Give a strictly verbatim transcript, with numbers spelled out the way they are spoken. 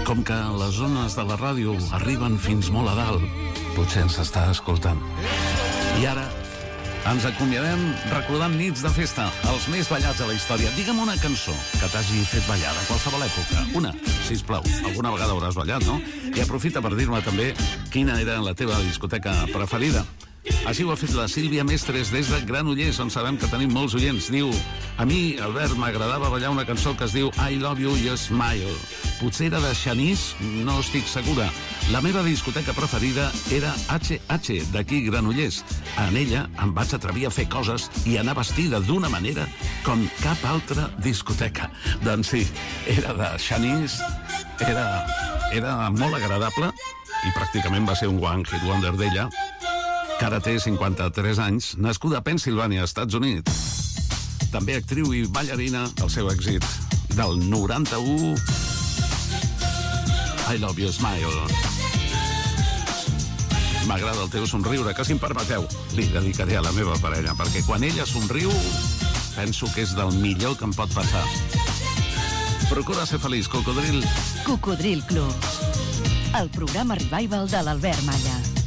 Com que les zones de la ràdio arriben fins molt a dalt, potser ens està escoltant. I ara ens acomiadem recordant nits de festa, els més ballats de la història. Digue'm una cançó que t'hagi fet ballar de qualsevol època. Una, sisplau. Alguna vegada hauràs ballat, no? I aprofita per dir-me també quina era la teva discoteca preferida. Així ho ha fet la Sílvia Mestres des de Granollers, on sabem que tenim molts oients. Diu: a mi, Albert, m'agradava ballar una cançó que es diu I Love You, Your Smile. Potser era de Xanís, no estic segura. La meva discoteca preferida era H H, d'aquí Granollers. En ella em vaig atrevir a fer coses i anar vestida d'una manera com cap altra discoteca. Doncs sí, era de Xanís, era, era molt agradable i pràcticament va ser un one hit wonder d'ella, que ara té cinquanta-tres anys, nascuda a Pennsilvània, Estats Units. També actriu i ballarina, el seu èxit del noranta-u, I Love You Smile. M'agrada el teu somriure, que si em permeteu, li dedicaré a la meva parella, perquè quan ella somriu, penso que és del millor que em pot passar. Procura ser feliç, Cocodril. Cocodril Club, el programa revival de l'Albert Malla.